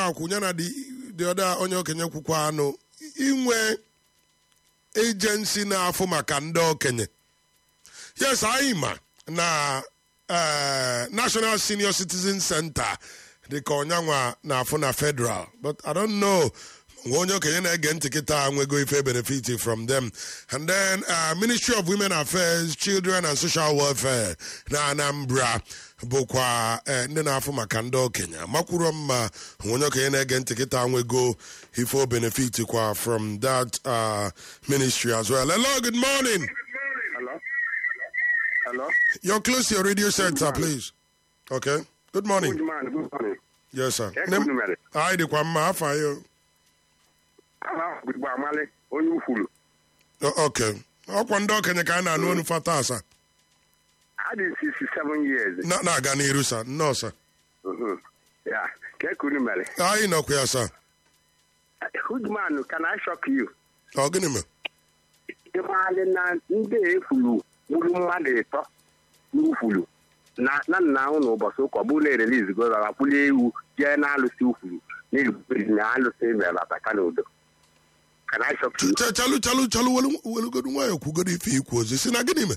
akwụnya na the other onye okenye kwukwa anụ inwe agency na-afụ maka ndị okenye. Yes, anyị ma na National Senior Citizen Center dịka ọnyanwa na-afụ na federal, but I don't know onye okenye na-ege ntị kịta nwego ife benefit from them. And then Ministry of Women Affairs, Children and Social Welfare na Anambra bụkwa ndị na-afụ maka ndị okenye. Makwuro mma onye okenye na-ege ntị kịta nwego ife benefit kwa from that ministry as well. Hello, good morning. Hello? You're close to your radio center, please. Okay. Good morning. Good morning. Yes, sir. Hi, the Kwama, how are you? Okay. How can you know Fata, sir? I did 67 years. Not Ganiru, sir. No, sir. Yeah. Kekunimele. I know, sir. Good man, can I shock you? Oh, give me. Ufulu na ụlọ ụbọchị ụka bụ na-erelizi go rapụli ewu jee na-alụsị ufulu na alụsị mere ataka n'udo. Can I shock you? Chalu welugodu nwaanyị kwugodo ife ikwu ozi si na gịnị me?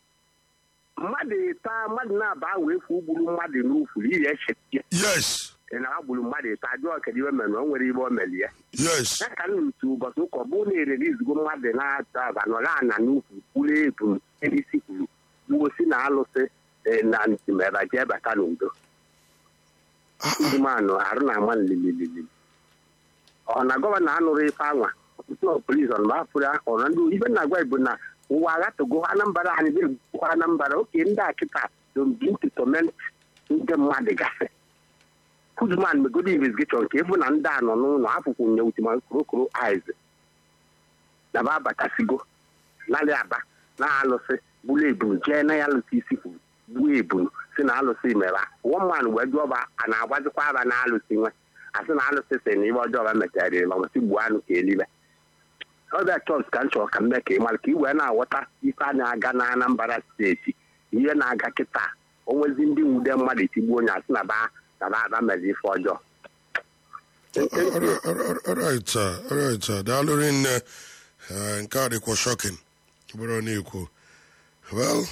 Mmadụ na-aba wee fụ gburu mmadụ n'ufulu iri eche. Yes. Ị na-agburu mmadụ ịta jụọ kedu iwe mere o nwere ibe o mere ya. Yes. Ya ka n'otu ụbọchị ụka bụ na-erelizi go mmadụ na-ata abanọla ana n'ufulu kwuru ebu isi kwuru si na alụsị na ntimera jee bata n'udo. Ndị mmanụ arụ na ama lililili. Ọ na gọvanọ anụrụ ife anwa ọtụtụ prison ma afụrụ ahụ na ndị ibe na-agwa Igbo na ụwa aghatogo Anambra anyị ga-egbukwa Anambra oke ndị akịta dombi toment ndị mmadụ gafe. Kuzman megodi investigation nke efu na ndị a nọ n'ụlọ afụkwụ nye utima korokoro eyes na ba batasigo narị aba na-alụsị bulu ebunu jee na ya alụsị isi kwuru gbuo ebunu si na alụsị mere woman wee jụọba a na-agbazikwa aba na alụsị nwe asị na alụsị si na ibe ọjọọ ba mechara ma masị gbuo anụ ka elibe. Ọbịa chọọchị ka m chọrọ ka m mee ka ị mara ka ị wee na-aghọta ife a na-aga na Anambra steeti ihe na-aga kịta onwezi ndị nwude mmadụ etigbuo onye asị na ba mere ife ọjọọ. All right, sir. Daalụ rinne nke a dịkwa shocking. Bụrụ n'ikwu. Well,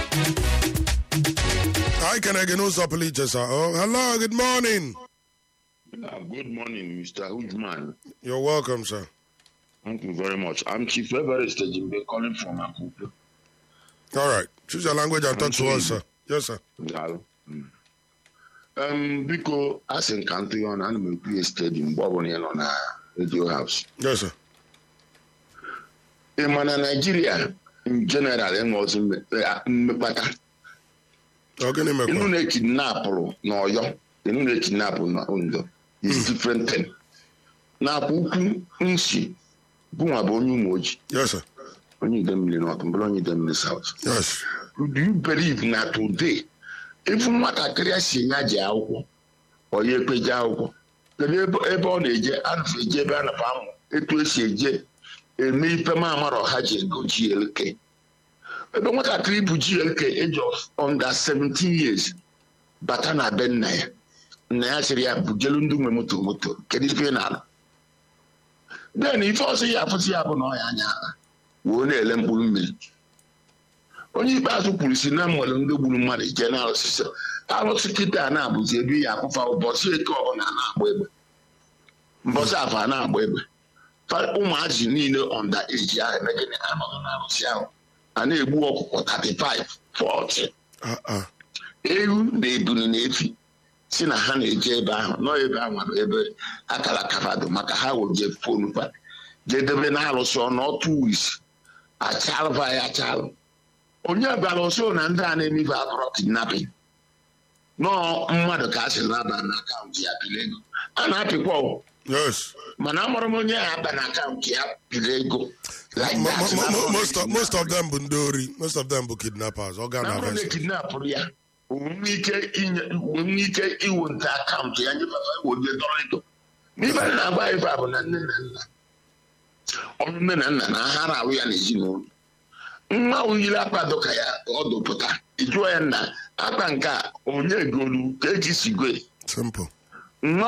I can again also apologize, sir. Oh, hello, good morning. Good morning, Mr. Hujman. You're welcome, sir. Thank you very much. I'm Chief Everest Jimbe calling from Akupe. All right. Choose your language and talk to us, sir. Yes, sir. Biko, as in country on Animal PA Stadium, Bobony on a radio house. Yes, sir. In Nigeria, in general, and was Mbata. You kidnap no yo. You kidnap no undo. It's different thing. Now, Puku Unsi, Bumabonu Moji. Yes, sir. Only them in the north and only them in the south. Yes. Do you believe that today, if you want to create a jaw or ye pay jaw, the able age and Jebana Pam, it was a j. Me Pama or Haji go GLK. I don't want to create GLK age of under 17 years. But Anna Ben Nay. Nasaria Bujelundu Moto, Kedispenal. Then if I say Aposiabonoyana, won't a lembu me. Only Basu Pulisinam will do money, general sister. I was a kid and I was a be a Bossico on an web. Bossafana web. But Umaj Nino on that age, I reckon I'm on and they walk for 35, 40. They do Navy. Sina Hana Jeba, no ever Akala Cavado, Makaha, Jeff Polupa. Jedevenalo saw no 2 weeks. A child by a child. Onya Baloso and Dan and Niva kidnapping. No, Mother Castle Laban account, Yapilego. And happy quo. Yes. Manamoromonia have an account, Yapilego. Like that. Most of them Bundori, most of them were kidnappers. Organ kidnapper, yeah. Unike iwon ta account ya nyefa wo de dollar. Ni ba na ba ifa bo na nne na hara wo ya na jino. Mma wo yira pado ka ya odo puta. Ijo ya na aka nka onye golu ka eji sigwe. Simple.